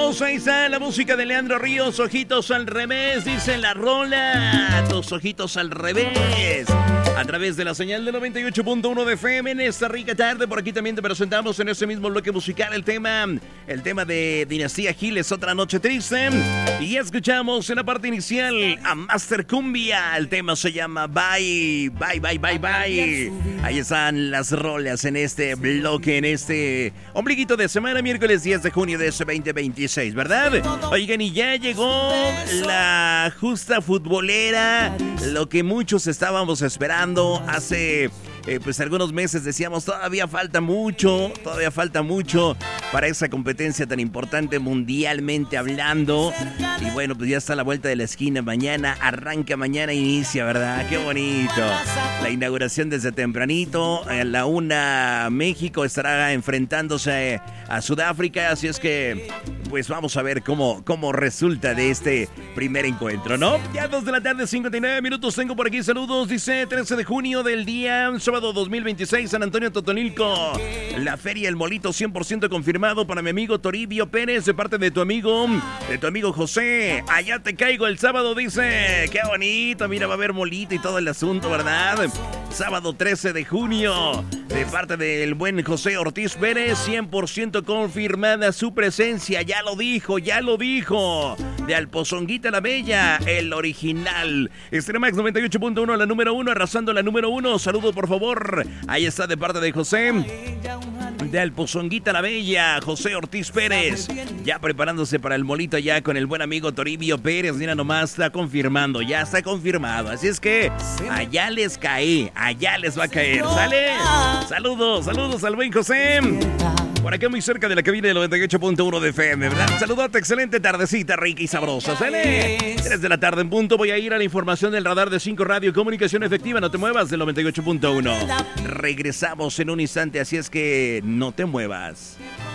Vámonos, ahí está la música de Leandro Ríos, Ojitos al revés, dice la rola, tus ojitos al revés. A través de la señal de 98.1 de FM en esta rica tarde, por aquí también te presentamos en ese mismo bloque musical el tema de Dinastía Giles, Otra Noche Triste. Y escuchamos en la parte inicial a Master Cumbia, el tema se llama Bye, Bye, Bye, Bye, Bye. Ahí están las rolas en este bloque, en este ombliguito de semana, miércoles 10 de junio de ese 2026, ¿verdad? Oigan, y ya llegó la justa futbolera, lo que muchos estábamos esperando hace pues algunos meses. Decíamos, todavía falta mucho para esa competencia tan importante mundialmente hablando. Y bueno, pues ya está a la vuelta de la esquina. Mañana arranca, mañana inicia, ¿verdad? Qué bonito. La inauguración desde tempranito. A la 1 México estará enfrentándose a Sudáfrica. Así es que pues vamos a ver cómo resulta de este primer encuentro, ¿no? Ya 2 de la tarde, 59 minutos. Tengo por aquí saludos. Dice 13 de junio del día, sábado 2026, San Antonio Totonilco. La feria El Molito 100% confirmado para mi amigo Toribio Pérez, de parte de tu amigo José. Allá te caigo el sábado, dice. Qué bonito, mira, va a haber molito y todo el asunto, ¿verdad? Sábado 13 de junio, de parte del buen José Ortiz Pérez, 100% confirmada su presencia. Ya lo dijo. De Alpozonguita la Bella, el original. Extremax 98.1, la número 1, arrasando la número 1. Saludo, por favor. Ahí está, de parte de José. De Alpozonguita la Bella, José Ortiz Pérez. Ya preparándose para el molito ya con el buen amigo Toribio Pérez. Mira nomás, ya está confirmado. Así es que allá les va a caer. ¿Sale? Saludos al buen José. Por acá muy cerca de la cabina del 98.1 de FM, ¿verdad? Saludote, excelente tardecita, rica y sabrosa, ¿sale? 3 de la tarde en punto, voy a ir a la información del radar de 5 Radio, comunicación efectiva, no te muevas, del 98.1. Regresamos en un instante, así es que no te muevas.